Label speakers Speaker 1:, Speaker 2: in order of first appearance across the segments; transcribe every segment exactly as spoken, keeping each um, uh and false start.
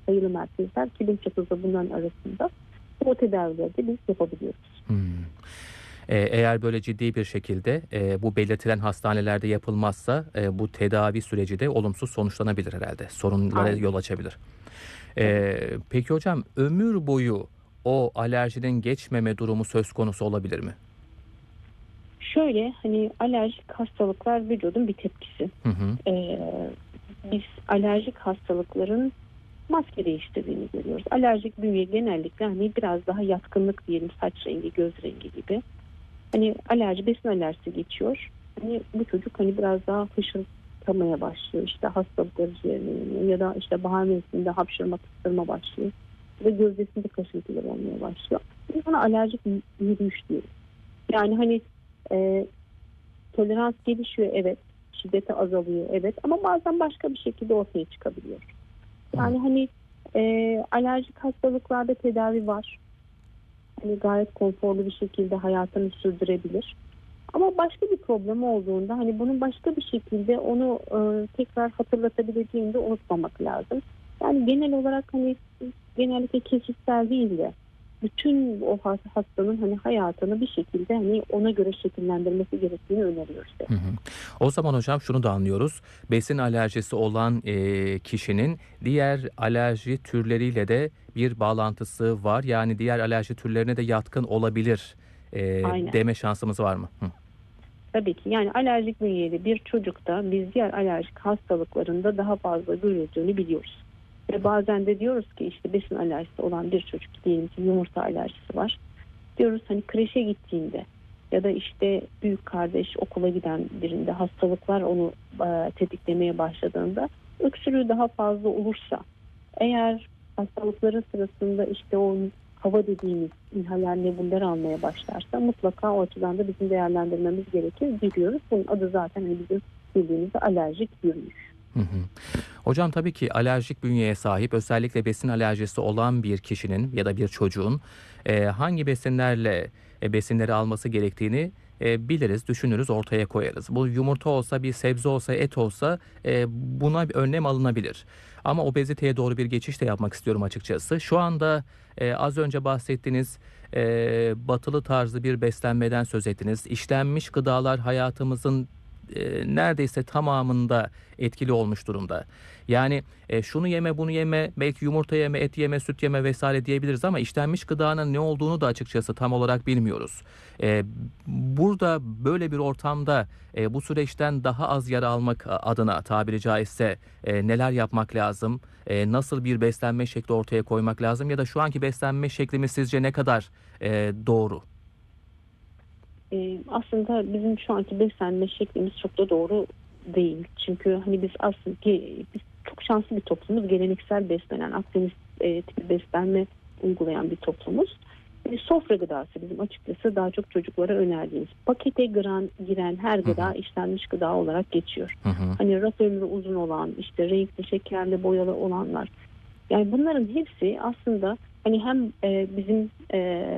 Speaker 1: sayılı merkezler Kilimçatı'da bunların arasında. O tedavileri de biz yapabiliyoruz.
Speaker 2: Hmm. Ee, eğer böyle ciddi bir şekilde e, bu belirtilen hastanelerde yapılmazsa e, bu tedavi süreci de olumsuz sonuçlanabilir herhalde. Sorunlara
Speaker 1: Aynen.
Speaker 2: yol açabilir.
Speaker 1: Tabii.
Speaker 2: Ee, peki hocam, ömür boyu o alerjinin geçmeme durumu söz konusu olabilir mi?
Speaker 1: Şöyle, hani alerjik hastalıklar vücudun bir tepkisi.
Speaker 2: Hı hı.
Speaker 1: Ee, biz alerjik hastalıkların maske değiştirdiğini görüyoruz. Alerjik bünye genellikle hani biraz daha yatkınlık diyelim, saç rengi, göz rengi gibi. Hani alerji, besin alerjisi geçiyor. Hani bu çocuk hani biraz daha hışırtamaya başlıyor. İşte hastalıkları ciğerine ya da işte bahar mevsiminde hapşırma, tıksırma başlıyor. Ve gözdesinde kaşıntılar olmaya başlıyor. Biz buna alerjik yürüyüş diyoruz. Yani hani e, tolerans gelişiyor, evet. Şiddeti azalıyor, evet. Ama bazen başka bir şekilde ortaya çıkabiliyor. Yani hani e, alerjik hastalıklarda tedavi var. Hani gayet konforlu bir şekilde hayatını sürdürebilir. Ama başka bir problem olduğunda hani bunun başka bir şekilde onu e, tekrar hatırlatabileceğini de unutmamak lazım. Yani genel olarak hani genellikle kesitsel değil de bütün o hastanın hani hayatını bir şekilde hani ona göre şekillendirmesi gerektiğini öneriyoruz.
Speaker 2: Hı hı. O zaman hocam şunu da anlıyoruz. Besin alerjisi olan e, kişinin diğer alerji türleriyle de bir bağlantısı var. Yani diğer alerji türlerine de yatkın olabilir e,
Speaker 1: Aynen.
Speaker 2: deme şansımız var mı? Hı.
Speaker 1: Tabii ki, yani alerjik bünyeli bir çocukta biz diğer alerjik hastalıklarında daha fazla görüldüğünü biliyoruz. Ve bazen de diyoruz ki işte besin alerjisi olan bir çocuk, diyelim ki yumurta alerjisi var. Diyoruz hani kreşe gittiğinde ya da işte büyük kardeş okula giden birinde hastalıklar onu e, tetiklemeye başladığında, öksürüğü daha fazla olursa, eğer hastalıkların sırasında işte o hava dediğimiz inhaler, nebuller almaya başlarsa mutlaka o açıdan da bizim değerlendirmemiz gerekir biliyoruz. Bunun adı zaten hani bizim bildiğimiz alerjik yürüyüş.
Speaker 2: Hı hı. Hocam tabii ki alerjik bünyeye sahip, özellikle besin alerjisi olan bir kişinin ya da bir çocuğun e, hangi besinlerle e, besinleri alması gerektiğini e, biliriz, düşünürüz, ortaya koyarız. Bu yumurta olsa, bir sebze olsa, et olsa e, buna bir önlem alınabilir. Ama obeziteye doğru bir geçiş de yapmak istiyorum açıkçası. Şu anda e, az önce bahsettiğiniz e, batılı tarzı bir beslenmeden söz ettiniz. İşlenmiş gıdalar hayatımızın e, neredeyse tamamında etkili olmuş durumda. Yani e, şunu yeme, bunu yeme, belki yumurta yeme, et yeme, süt yeme vesaire diyebiliriz ama işlenmiş gıdanın ne olduğunu da açıkçası tam olarak bilmiyoruz. E, burada böyle bir ortamda e, bu süreçten daha az yara almak adına tabiri caizse e, neler yapmak lazım? E, nasıl bir beslenme şekli ortaya koymak lazım ya da şu anki beslenme şeklimiz sizce ne kadar e, doğru?
Speaker 1: Ee, aslında bizim şu anki beslenme şeklimiz çok da doğru değil. Çünkü hani biz aslında biz çok şanslı bir toplumuz. Geleneksel beslenen, Akdeniz e, tipi beslenme uygulayan bir toplumuz. E, sofra gıdası bizim açıkçası daha çok çocuklara önerdiğimiz. Pakete giren, giren her gıda işlenmiş gıda olarak geçiyor.
Speaker 2: Hı hı.
Speaker 1: Hani raf ömrü uzun olan, işte renkli, şekerli, boyalı olanlar. Yani bunların hepsi aslında hani hem e, bizim e,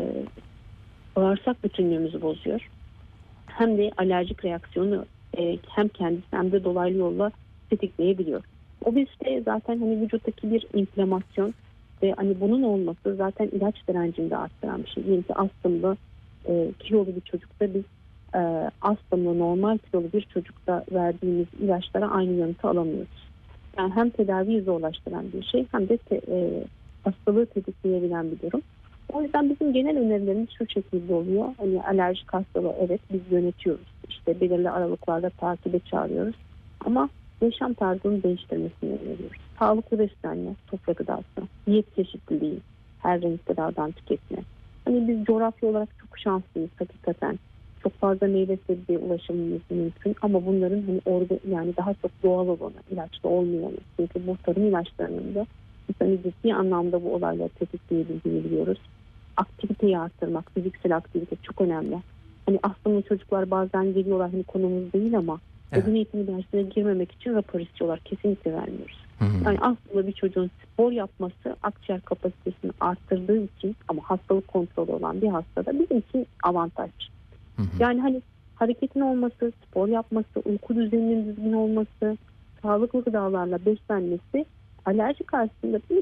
Speaker 1: bağırsak bütünlüğümüzü bozuyor, hem de alerjik reaksiyonu e, hem kendisi hem de dolaylı yolla tetikleyebiliyor. Obezite zaten hani vücuttaki bir inflamasyon ve hani bunun olması zaten ilaç direncini de arttıran bir şey. Diyelim ki astımlı e, kilolu bir çocukta biz e, astımlı normal kilolu bir çocukta verdiğimiz ilaçlara aynı yanıtı alamıyoruz. Yani hem tedaviyi zorlaştıran bir şey hem de te, e, hastalığı tetikleyebilen bir durum. O yüzden bizim genel önerilerimiz şu şekilde oluyor. Hani alerjik hastalığı evet biz yönetiyoruz. İşte belirli aralıklarda takibe çağırıyoruz. Ama yaşam tarzını değiştirmesini öneriyoruz. Sağlıklı beslenme, sofra gıdası, diyet çeşitliliği, her renk gıdadan tüketme. Hani biz coğrafya olarak çok şanslıyız hakikaten. Çok fazla meyve sebzeye ulaşımımız mümkün ama bunların hani orada yani daha çok doğal olanı, ilaçlı olmayanı. Çünkü bu tarım ilaçlarının da hani ciddi anlamda bu olayları tetikleyebildiğini biliyoruz. Aktiviteyi arttırmak, fiziksel aktivite çok önemli. Hani aslında çocuklar bazen geliyorlar hani konumuz değil ama
Speaker 2: Evet.
Speaker 1: beden eğitimi dersine girmemek için rapor istiyorlar. Kesinlikle vermiyoruz.
Speaker 2: Hı hı.
Speaker 1: Yani aslında bir çocuğun spor yapması akciğer kapasitesini arttırdığı için ama hastalık kontrolü olan bir hastada bizim için avantaj.
Speaker 2: Hı hı.
Speaker 1: Yani hani hareketin olması, spor yapması, uyku düzeninin düzgün olması, sağlıklı gıdalarla beslenmesi alerji karşısında bir